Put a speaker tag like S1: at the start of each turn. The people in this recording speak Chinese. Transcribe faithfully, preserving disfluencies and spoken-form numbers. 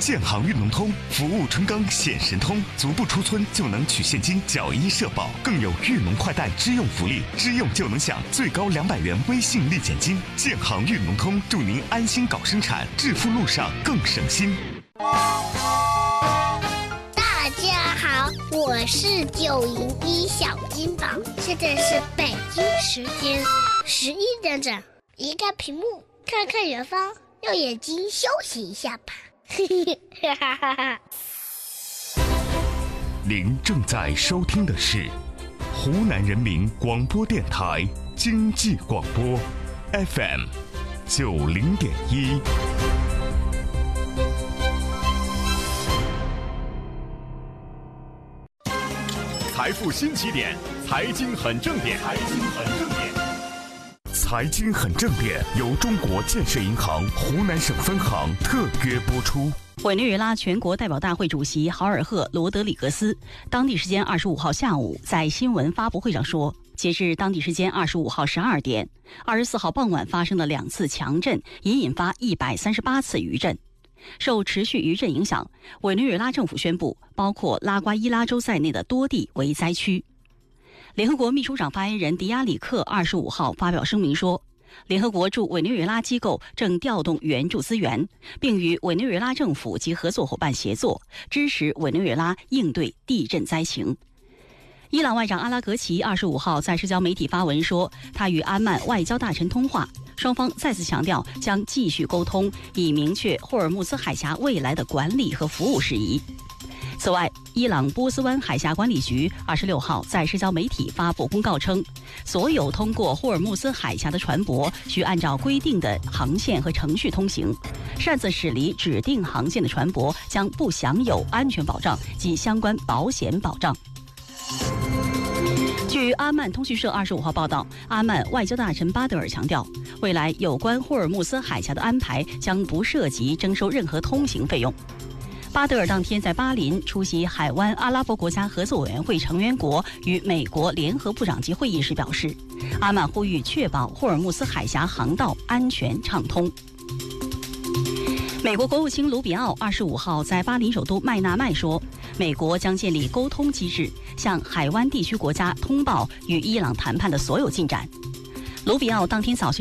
S1: 建行运农通，服务春耕显神通，足不出村就能取现金缴医社保，更有运农快贷支用福利，支用就能享最高两百元微信立减金。建行运农通，祝您安心搞生产，致富路上更省心。
S2: 大家好，我是九零一小金宝，现在是北京时间十一点整，移开屏幕，看看远方，用眼睛休息一下吧。
S1: 您正在收听的是湖南人民广播电台经济广播 F M 九零点一。
S3: 财富新起点，财经很正点，财经很正点。
S1: 财经很正点由中国建设银行湖南省分行特约播出。
S4: 委内瑞拉全国代表大会主席豪尔赫·罗德里格斯当地时间二十五号下午在新闻发布会上说，截至当地时间二十五号十二点，二十四号傍晚发生的两次强震已引发一百三十八次余震。受持续余震影响，委内瑞拉政府宣布包括拉瓜伊拉州在内的多地为灾区。联合国秘书长发言人迪亚里克二十五号发表声明说，联合国驻委内瑞拉机构正调动援助资源，并与委内瑞拉政府及合作伙伴协作，支持委内瑞拉应对地震灾情。伊朗外长阿拉格齐二十五号在社交媒体发文说，他与安曼外交大臣通话，双方再次强调将继续沟通，以明确霍尔木兹海峡未来的管理和服务事宜。此外，伊朗波斯湾海峡管理局二十六号在社交媒体发布公告称，所有通过霍尔木兹海峡的船舶需按照规定的航线和程序通行，擅自驶离指定航线的船舶将不享有安全保障及相关保险保障。据阿曼通讯社二十五号报道，阿曼外交大臣巴德尔强调，未来有关霍尔木兹海峡的安排将不涉及征收任何通行费用。巴德尔当天在巴林出席海湾阿拉伯国家合作委员会成员国与美国联合部长级会议时表示，阿曼呼吁确保霍尔木兹海峡航道安全畅通。美国国务卿卢比奥二十五号在巴林首都麦纳麦说，美国将建立沟通机制，向海湾地区国家通报与伊朗谈判的所有进展。卢比奥当天早